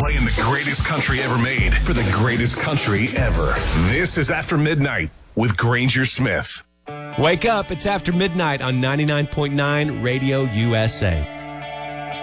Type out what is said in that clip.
Playing the greatest country ever made for the greatest country ever. This is After Midnight with Granger Smith. Wake up. It's After Midnight on 99.9 Radio USA.